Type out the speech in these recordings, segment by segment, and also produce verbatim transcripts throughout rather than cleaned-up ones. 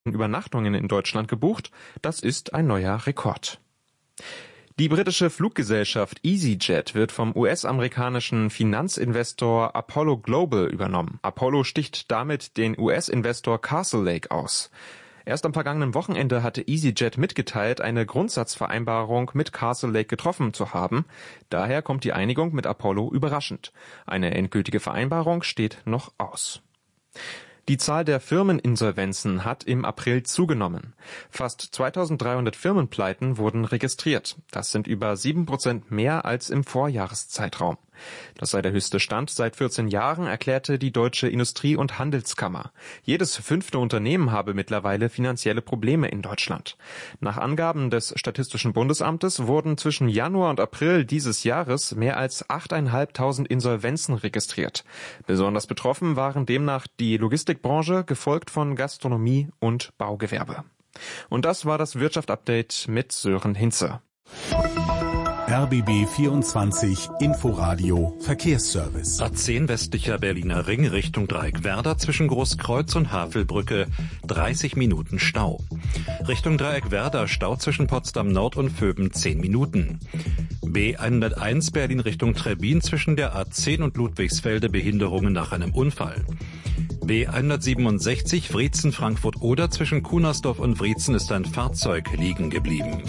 Übernachtungen in Deutschland gebucht. Das ist ein neuer Rekord. Die britische Fluggesellschaft EasyJet wird vom U S-amerikanischen Finanzinvestor Apollo Global übernommen. Apollo sticht damit den U S-Investor Castle Lake aus. Erst am vergangenen Wochenende hatte EasyJet mitgeteilt, eine Grundsatzvereinbarung mit Castle Lake getroffen zu haben. Daher kommt die Einigung mit Apollo überraschend. Eine endgültige Vereinbarung steht noch aus. Die Zahl der Firmeninsolvenzen hat im April zugenommen. Fast zweitausenddreihundert Firmenpleiten wurden registriert. Das sind über sieben Prozent mehr als im Vorjahreszeitraum. Das sei der höchste Stand seit vierzehn Jahren, erklärte die Deutsche Industrie- und Handelskammer. Jedes fünfte Unternehmen habe mittlerweile finanzielle Probleme in Deutschland. Nach Angaben des Statistischen Bundesamtes wurden zwischen Januar und April dieses Jahres mehr als achttausendfünfhundert Insolvenzen registriert. Besonders betroffen waren demnach die Logistikbranche, gefolgt von Gastronomie und Baugewerbe. Und das war das Wirtschaft-Update mit Sören Hinze. R B B vierundzwanzig Inforadio Verkehrsservice. A zehn westlicher Berliner Ring Richtung Dreieckwerder zwischen Großkreuz und Havelbrücke dreißig Minuten Stau. Richtung Dreieckwerder Stau zwischen Potsdam Nord und Vöben zehn Minuten. B hunderteins Berlin Richtung Trebbin zwischen der A zehn und Ludwigsfelde Behinderungen nach einem Unfall. B hundertsiebenundsechzig Wriezen Frankfurt Oder zwischen Kunersdorf und Wriezen ist ein Fahrzeug liegen geblieben.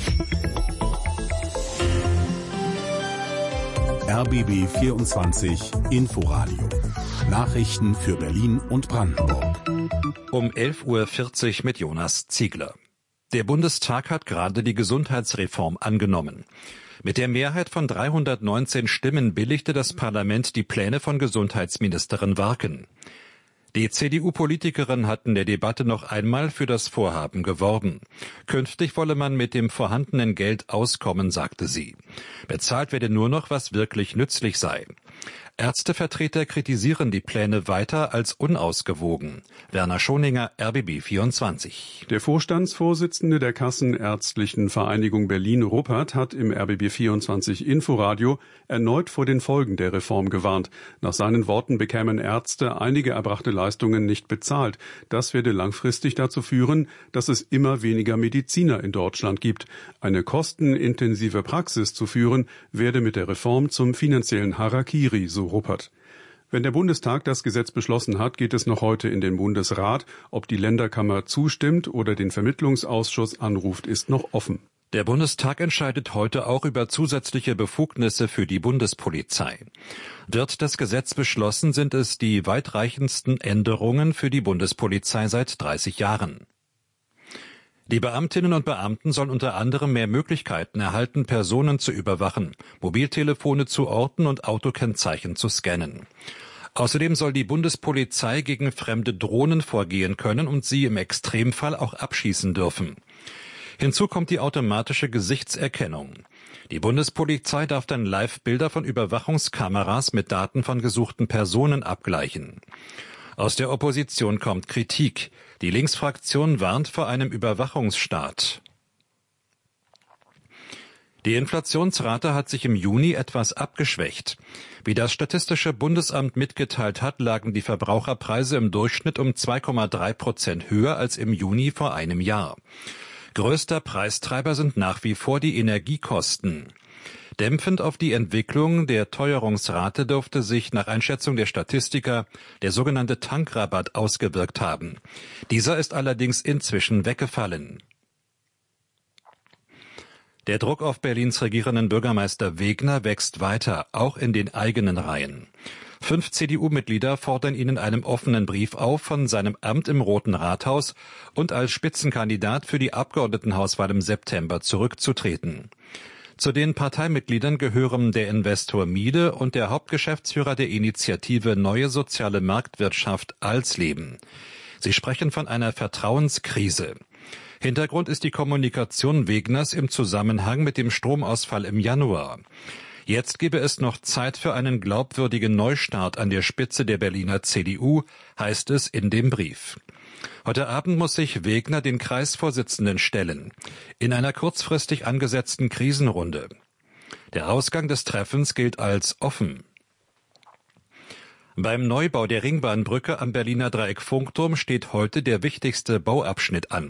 R B B vierundzwanzig Inforadio. Nachrichten für Berlin und Brandenburg. Um elf Uhr vierzig mit Jonas Ziegler. Der Bundestag hat gerade die Gesundheitsreform angenommen. Mit der Mehrheit von dreihundertneunzehn Stimmen billigte das Parlament die Pläne von Gesundheitsministerin Warken. Die C D U-Politikerin hat in der Debatte noch einmal für das Vorhaben geworben. Künftig wolle man mit dem vorhandenen Geld auskommen, sagte sie. Bezahlt werde nur noch, was wirklich nützlich sei. Ärztevertreter kritisieren die Pläne weiter als unausgewogen. Werner Schoninger, R B B vierundzwanzig. Der Vorstandsvorsitzende der Kassenärztlichen Vereinigung Berlin-Ruppert hat im R B B vierundzwanzig Inforadio erneut vor den Folgen der Reform gewarnt. Nach seinen Worten bekämen Ärzte einige erbrachte Leistungen nicht bezahlt. Das werde langfristig dazu führen, dass es immer weniger Mediziner in Deutschland gibt. Eine kostenintensive Praxis zu führen, werde mit der Reform zum finanziellen Harakiri, so Ruppert. Wenn der Bundestag das Gesetz beschlossen hat, geht es noch heute in den Bundesrat. Ob die Länderkammer zustimmt oder den Vermittlungsausschuss anruft, ist noch offen. Der Bundestag entscheidet heute auch über zusätzliche Befugnisse für die Bundespolizei. Wird das Gesetz beschlossen, sind es die weitreichendsten Änderungen für die Bundespolizei seit dreißig Jahren. Die Beamtinnen und Beamten sollen unter anderem mehr Möglichkeiten erhalten, Personen zu überwachen, Mobiltelefone zu orten und Autokennzeichen zu scannen. Außerdem soll die Bundespolizei gegen fremde Drohnen vorgehen können und sie im Extremfall auch abschießen dürfen. Hinzu kommt die automatische Gesichtserkennung. Die Bundespolizei darf dann Live-Bilder von Überwachungskameras mit Daten von gesuchten Personen abgleichen. Aus der Opposition kommt Kritik. Die Linksfraktion warnt vor einem Überwachungsstaat. Die Inflationsrate hat sich im Juni etwas abgeschwächt. Wie das Statistische Bundesamt mitgeteilt hat, lagen die Verbraucherpreise im Durchschnitt um zwei Komma drei Prozent höher als im Juni vor einem Jahr. Größter Preistreiber sind nach wie vor die Energiekosten. Dämpfend auf die Entwicklung der Teuerungsrate dürfte sich nach Einschätzung der Statistiker der sogenannte Tankrabatt ausgewirkt haben. Dieser ist allerdings inzwischen weggefallen. Der Druck auf Berlins regierenden Bürgermeister Wegner wächst weiter, auch in den eigenen Reihen. Fünf C D U-Mitglieder fordern ihn in einem offenen Brief auf, von seinem Amt im Roten Rathaus und als Spitzenkandidat für die Abgeordnetenhauswahl im September zurückzutreten. Zu den Parteimitgliedern gehören der Investor Miele und der Hauptgeschäftsführer der Initiative Neue Soziale Marktwirtschaft Alsleben. Sie sprechen von einer Vertrauenskrise. Hintergrund ist die Kommunikation Wegners im Zusammenhang mit dem Stromausfall im Januar. Jetzt gebe es noch Zeit für einen glaubwürdigen Neustart an der Spitze der Berliner C D U, heißt es in dem Brief. Heute Abend muss sich Wegner den Kreisvorsitzenden stellen, in einer kurzfristig angesetzten Krisenrunde. Der Ausgang des Treffens gilt als offen. Beim Neubau der Ringbahnbrücke am Berliner Dreieck Funkturm steht heute der wichtigste Bauabschnitt an.